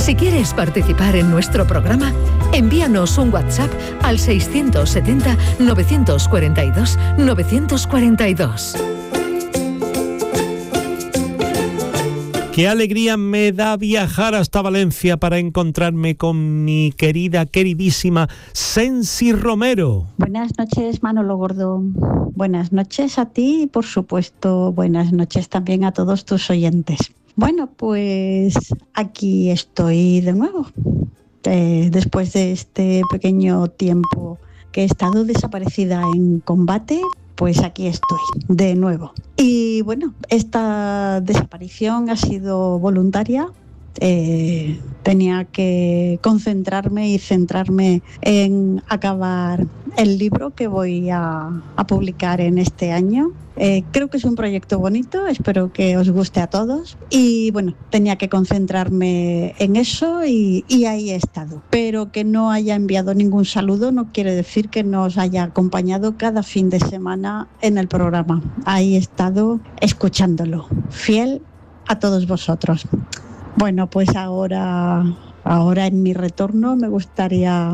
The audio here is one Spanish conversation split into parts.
Si quieres participar en nuestro programa, envíanos un WhatsApp al 670-942-942. Qué alegría me da viajar hasta Valencia para encontrarme con mi queridísima Sensi Romero. Buenas noches, Manolo Gordo. Buenas noches a ti y, por supuesto, buenas noches también a todos tus oyentes. Bueno, pues aquí estoy de nuevo. Después de este pequeño tiempo que he estado desaparecida en combate, pues aquí estoy de nuevo. Y bueno, esta desaparición ha sido voluntaria. Tenía que concentrarme y centrarme en acabar el libro que voy a publicar en este año. Creo que es un proyecto bonito, espero que os guste a todos. Y bueno, tenía que concentrarme en eso y ahí he estado. Pero que no haya enviado ningún saludo no quiere decir que no os haya acompañado cada fin de semana en el programa. Ahí he estado escuchándolo, fiel a todos vosotros. Bueno, pues ahora en mi retorno me gustaría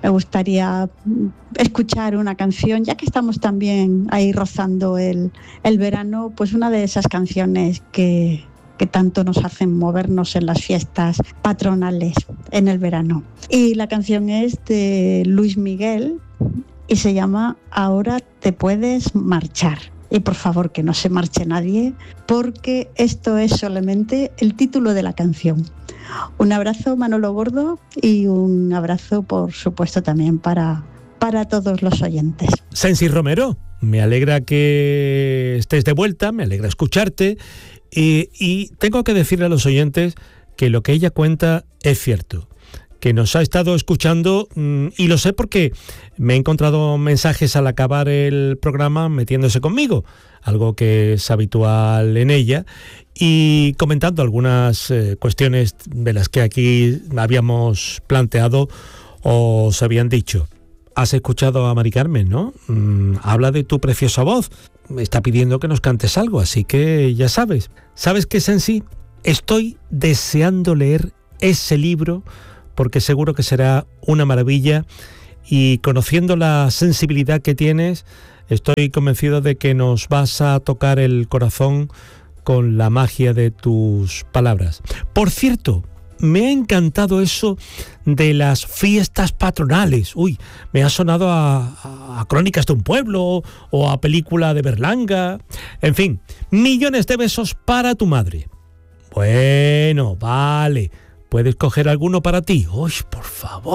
escuchar una canción, ya que estamos también ahí rozando el verano, pues una de esas canciones que tanto nos hacen movernos en las fiestas patronales en el verano. Y la canción es de Luis Miguel y se llama Ahora te puedes marchar. Y por favor que no se marche nadie, porque esto es solamente el título de la canción. Un abrazo, Manolo Gordo, y un abrazo, por supuesto, también para todos los oyentes. Sensi Romero, me alegra que estés de vuelta, me alegra escucharte, y tengo que decirle a los oyentes que lo que ella cuenta es cierto, que nos ha estado escuchando, y lo sé porque me he encontrado mensajes al acabar el programa metiéndose conmigo, algo que es habitual en ella, y comentando algunas cuestiones de las que aquí habíamos planteado o se habían dicho. Has escuchado a Mari Carmen, ¿no? Habla de tu preciosa voz, me está pidiendo que nos cantes algo, así que ya sabes. ¿Sabes qué, Sensi? Estoy deseando leer ese libro porque seguro que será una maravilla, y conociendo la sensibilidad que tienes, estoy convencido de que nos vas a tocar el corazón con la magia de tus palabras. Por cierto, me ha encantado eso de las fiestas patronales. Uy, me ha sonado a Crónicas de un pueblo o a película de Berlanga. En fin, millones de besos para tu madre. Bueno, vale. ¿Puedes coger alguno para ti? Uy, por favor.